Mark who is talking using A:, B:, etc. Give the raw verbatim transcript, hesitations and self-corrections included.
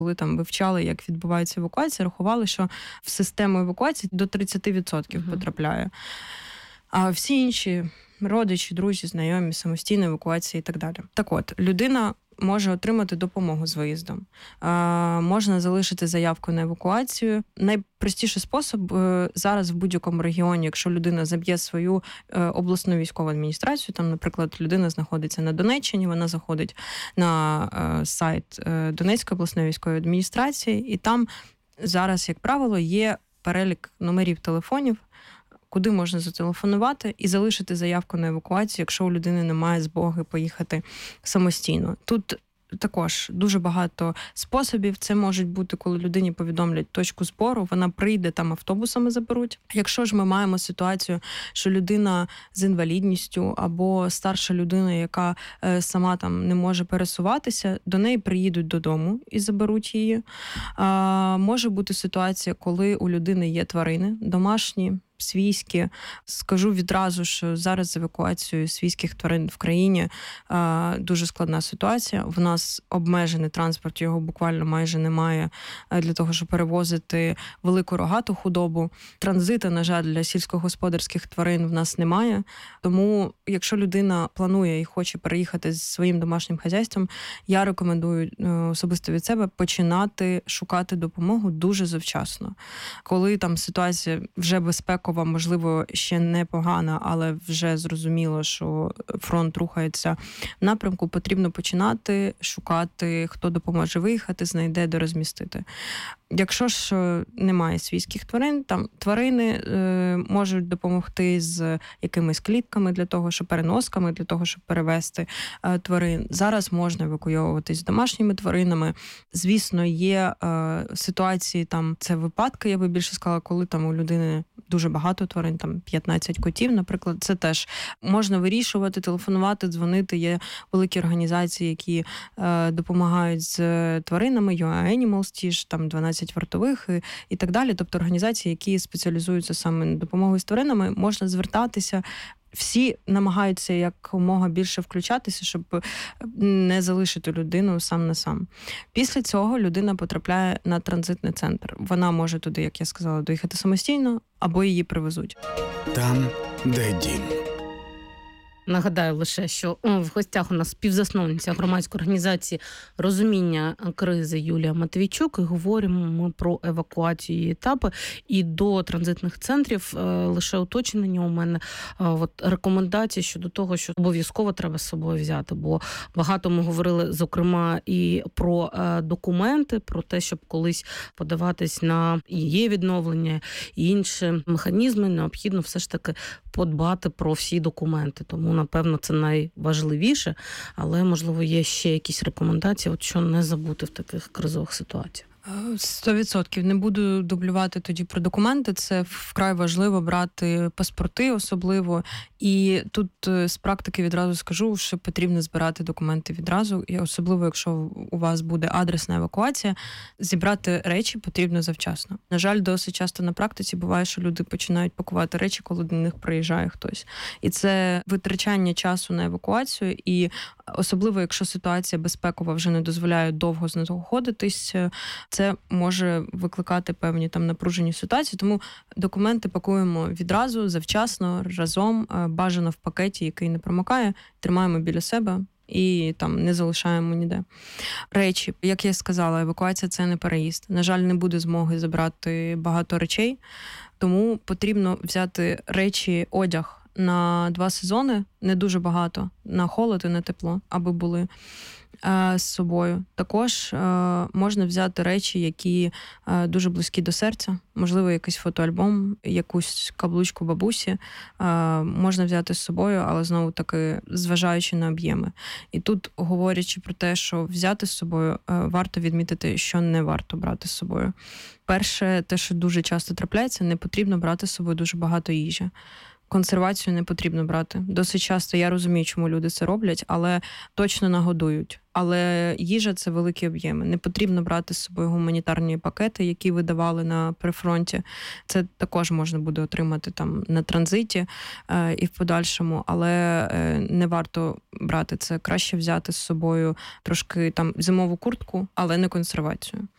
A: Коли там вивчали, як відбувається евакуація, рахували, що в систему евакуації до тридцять відсотків угу. потрапляє. А всі інші родичі, друзі, знайомі, самостійна евакуація і так далі. Так от, людина може отримати допомогу з виїздом. А, можна залишити заявку на евакуацію. Найпростіший спосіб зараз в будь-якому регіоні, якщо людина заб'є свою обласну військову адміністрацію, там, наприклад, людина знаходиться на Донеччині, вона заходить на сайт Донецької обласної військової адміністрації, і там зараз, як правило, є перелік номерів телефонів, куди можна зателефонувати і залишити заявку на евакуацію, якщо у людини немає змоги поїхати самостійно. Тут також дуже багато способів. Це можуть бути, коли людині повідомлять точку збору, вона прийде, там автобусами заберуть. Якщо ж ми маємо ситуацію, що людина з інвалідністю або старша людина, яка е, сама там не може пересуватися, до неї приїдуть додому і заберуть її. А, може бути ситуація, коли у людини є тварини домашні, свійські. Скажу відразу, що зараз з евакуацією свійських тварин в країні а, дуже складна ситуація. В нас обмежений транспорт, його буквально майже немає для того, щоб перевозити велику рогату худобу. Транзиту, на жаль, для сільськогосподарських тварин в нас немає. Тому, якщо людина планує і хоче переїхати з своїм домашнім хазяйством, я рекомендую особисто від себе починати шукати допомогу дуже завчасно. Коли там ситуація вже безпекова, можливо, ще не погана, але вже зрозуміло, що фронт рухається в напрямку, потрібно починати шукати, хто допоможе виїхати, знайде, де розмістити. Якщо ж немає свійських тварин, там тварини е, можуть допомогти з якимись клітками для того, щоб переносками, для того, щоб перевезти е, тварин. Зараз можна евакуйовуватись з домашніми тваринами. Звісно, є е, ситуації, там це випадки, я би більше сказала, коли там у людини дуже багато тварин, там п'ятнадцять котів, наприклад, це теж можна вирішувати, телефонувати, дзвонити. Є великі організації, які е, допомагають з тваринами, ю ей Animals, ті ж там дванадцять вартових і, і так далі. Тобто організації, які спеціалізуються саме на допомогу з тваринами, можна звертатися. Всі намагаються якомога більше включатися, щоб не залишити людину сам на сам. Після цього людина потрапляє на транзитний центр. Вона може туди, як я сказала, доїхати самостійно, або її привезуть.
B: Там, де дім.
C: Нагадаю лише, що в гостях у нас співзасновниця громадської організації «Розуміння кризи» Юлія Матвійчук. І говоримо ми про евакуацію її етапи. І до транзитних центрів лише уточнення у мене от, рекомендації щодо того, що обов'язково треба з собою взяти. Бо багато ми говорили, зокрема, і про документи, про те, щоб колись подаватись на її відновлення, і інші механізми, необхідно все ж таки подбати про всі документи. Тому, напевно, це найважливіше, але, можливо, є ще якісь рекомендації, от що не забути в таких кризових ситуаціях.
A: Сто відсотків. Не буду дублювати тоді про документи. Це вкрай важливо брати паспорти особливо. І тут з практики відразу скажу, що потрібно збирати документи відразу. І особливо, якщо у вас буде адресна евакуація, зібрати речі потрібно завчасно. На жаль, досить часто на практиці буває, що люди починають пакувати речі, коли до них приїжджає хтось. І це витрачання часу на евакуацію. І особливо, якщо ситуація безпекова вже не дозволяє довго знаходитись, це може викликати певні там напружені ситуації, тому документи пакуємо відразу, завчасно, разом, бажано в пакеті, який не промокає, тримаємо біля себе і там не залишаємо ніде. Речі, як я сказала, евакуація – це не переїзд. На жаль, не буде змоги забрати багато речей, тому потрібно взяти речі, одяг на два сезони, не дуже багато, на холод і на тепло, аби були е, з собою. Також е, можна взяти речі, які е, дуже близькі до серця, можливо, якийсь фотоальбом, якусь каблучку бабусі е, можна взяти з собою, але знову-таки зважаючи на об'єми. І тут, говорячи про те, що взяти з собою, е, варто відмітити, що не варто брати з собою. Перше, те, що дуже часто трапляється, не потрібно брати з собою дуже багато їжі. Консервацію не потрібно брати. Досить часто я розумію, чому люди це роблять, але точно нагодують. Але їжа – це великі об'єми. Не потрібно брати з собою гуманітарні пакети, які видавали на прифронті. Це також можна буде отримати там на транзиті е, і в подальшому, але е, не варто брати це. Краще взяти з собою трошки там зимову куртку, але не консервацію.